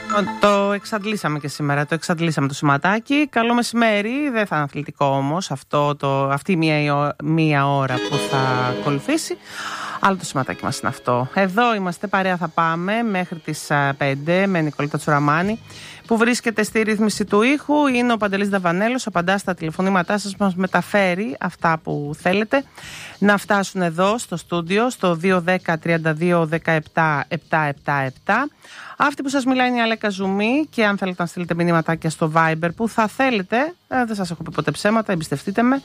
Το εξαντλήσαμε και σήμερα. Το εξαντλήσαμε το σηματάκι. Καλό μεσημέρι. Δεν θα είναι αθλητικό όμως αυτή μία ώρα που θα ακολουθήσει. Άλλο το σηματάκι μας είναι αυτό. Εδώ είμαστε, παρέα θα πάμε μέχρι τις 5 με Νικολέτα Τσουραμάνη, που βρίσκεται στη ρύθμιση του ήχου. Είναι ο Παντελής Δαβανέλος, απαντά στα τηλεφωνήματά σας, μας μεταφέρει αυτά που θέλετε να φτάσουν εδώ στο στούντιο, στο 210-32-17-777. Αυτή που σας μιλάει είναι η Αλέκα Ζουμί, και αν θέλετε να στείλετε μηνύματάκια στο Viber που θα θέλετε, δεν σας έχω πει ποτέ ψέματα, εμπιστευτείτε με,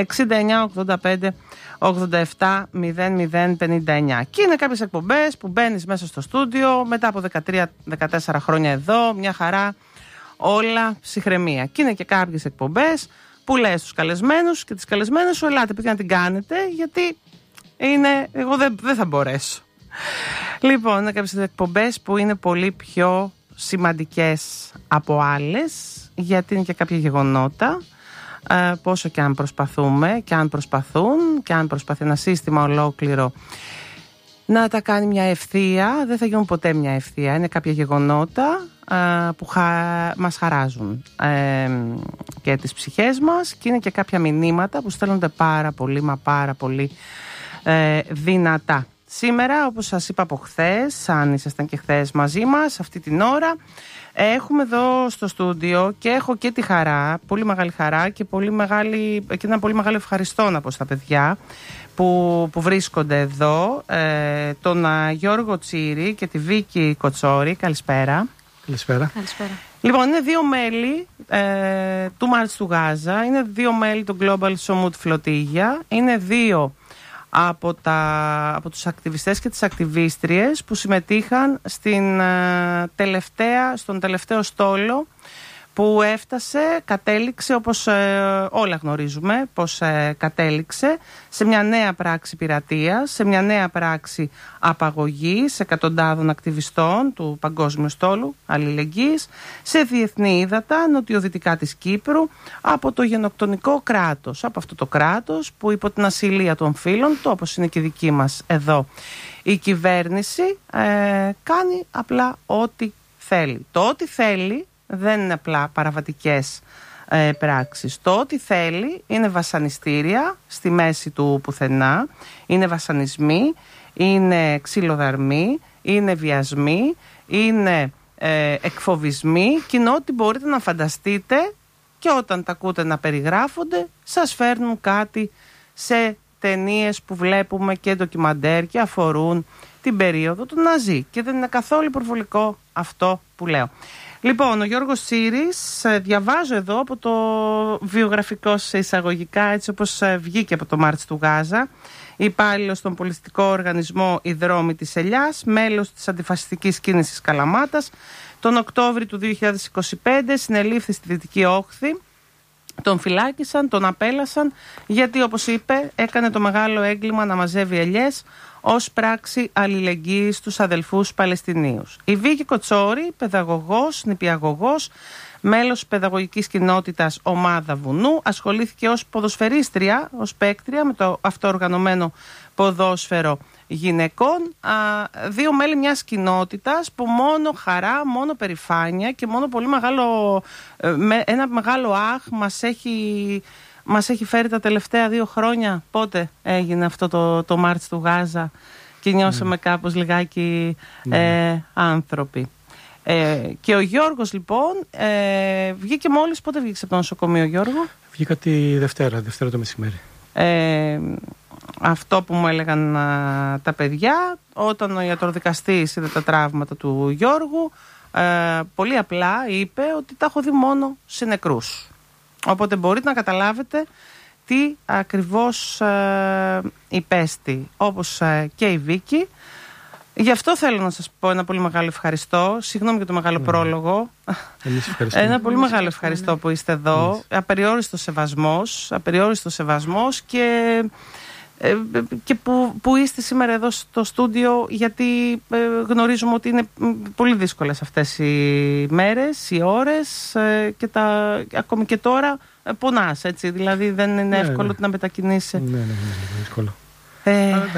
69-85-87-00-59. Και είναι κάποιες εκπομπές που μπαίνεις μέσα στο στούντιο μετά από 13-14 χρόνια εδώ, μια χαρά, όλα ψυχραιμία. Και είναι και κάποιες εκπομπές που λέει στους καλεσμένους και τις καλεσμένες σου, ελάτε παιδιά να την κάνετε, γιατί εγώ δεν θα μπορέσω. Λοιπόν, είναι κάποιες εκπομπές που είναι πολύ πιο σημαντικές από άλλες, γιατί είναι και κάποια γεγονότα, πόσο και αν προσπαθούμε και αν προσπαθούν και αν προσπαθεί ένα σύστημα ολόκληρο να τα κάνει μια ευθεία, δεν θα γίνουν ποτέ μια ευθεία. Είναι κάποια γεγονότα που μας χαράζουν και τις ψυχές μας, και είναι και κάποια μηνύματα που στέλνονται πάρα πολύ, μα πάρα πολύ δυνατά. Σήμερα, όπως σας είπα από χθες, αν ήσασταν και χθες μαζί μας, αυτή την ώρα, έχουμε εδώ στο στούντιο, και έχω και τη χαρά, πολύ μεγάλη χαρά και ένα πολύ μεγάλο ευχαριστώ να πω στα παιδιά που βρίσκονται εδώ, τον Γιώργο Τσίρη και τη Βίκη Κοτσόρη. Καλησπέρα. Καλησπέρα. Λοιπόν, είναι δύο μέλη του Μάρτς του Γάζα, είναι δύο μέλη του Global Somut Flotilla, είναι δύο από τους ακτιβιστές και τις ακτιβίστριες που συμμετείχαν στον τελευταίο στόλο που κατέληξε, όπως όλα γνωρίζουμε πως κατέληξε, σε μια νέα πράξη πειρατείας, σε μια νέα πράξη απαγωγής εκατοντάδων ακτιβιστών του Παγκόσμιου Στόλου Αλληλεγγύης σε διεθνή ύδατα νοτιοδυτικά της Κύπρου, από το γενοκτονικό κράτος, από αυτό το κράτος που υπό την ασυλία των φίλων του, όπως είναι και η δική μας εδώ η κυβέρνηση, κάνει απλά ό,τι θέλει. Το ό,τι θέλει δεν είναι απλά παραβατικές πράξεις. Το ό,τι θέλει είναι βασανιστήρια στη μέση του πουθενά, είναι βασανισμοί, είναι ξυλοδαρμοί, είναι βιασμοί, είναι εκφοβισμοί, και είναι ό,τι μπορείτε να φανταστείτε, και όταν τα ακούτε να περιγράφονται σας φέρνουν κάτι σε ταινίες που βλέπουμε και ντοκιμαντέρ και αφορούν την περίοδο του Ναζί, και δεν είναι καθόλου υπερβολικό αυτό που λέω. Λοιπόν, ο Γιώργος Τσίρης, διαβάζω εδώ από το βιογραφικό σε εισαγωγικά, έτσι όπως βγήκε από το Μάρτς του Γάζα, υπάλληλος στον πολιτιστικό οργανισμό «Οι Δρόμοι της Ελιάς», μέλος της αντιφασιστικής κίνησης Καλαμάτας. Τον Οκτώβρη του 2025 συνελήφθη στη Δυτική Όχθη, τον φυλάκισαν, τον απέλασαν, γιατί, όπως είπε, έκανε το μεγάλο έγκλημα να μαζεύει ελιές ως πράξη αλληλεγγύης στους αδελφούς Παλαιστινίους. Η Βίκη Κοτσόρη, παιδαγωγός, νηπιαγωγός, μέλος παιδαγωγικής κοινότητας Ομάδα Βουνού, ασχολήθηκε ως ποδοσφαιρίστρια, ως παίκτρια με το αυτοοργανωμένο ποδόσφαιρο γυναικών. Δύο μέλη μιας κοινότητας που μόνο χαρά, μόνο περηφάνεια και μόνο πολύ ένα μεγάλο αχ μας έχει φέρει τα τελευταία 2 χρόνια. Πότε έγινε αυτό το Μάρτς του Γάζα και νιώσαμε κάπως λιγάκι άνθρωποι. Και ο Γιώργος λοιπόν βγήκε μόλις, πότε βγήκε από το νοσοκομείο, Γιώργο? Βγήκα τη Δευτέρα το μεσημέρι. Αυτό που μου έλεγαν τα παιδιά, όταν ο ιατροδικαστής είδε τα τραύματα του Γιώργου, πολύ απλά είπε ότι τα έχω δει μόνο σε νεκρούς. Οπότε μπορείτε να καταλάβετε τι ακριβώς υπέστη, όπως και η Βίκη. Γι' αυτό θέλω να σας πω ένα πολύ μεγάλο ευχαριστώ. Συγγνώμη για το μεγάλο πρόλογο. Ένα πολύ μεγάλο ευχαριστώ που είστε εδώ. Απεριόριστο σεβασμός και που είστε σήμερα εδώ στο στούντιο, γιατί γνωρίζουμε ότι είναι πολύ δύσκολες αυτές οι μέρες, οι ώρες, και ακόμη και τώρα πονάς, έτσι, δηλαδή δεν είναι εύκολο να μετακινήσει. Ναι, δύσκολο.